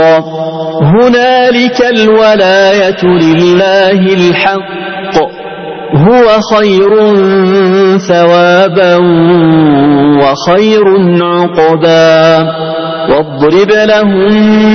هنالك الولاية لله الحق هو خير ثوابا وخير عقبا واضرب لهم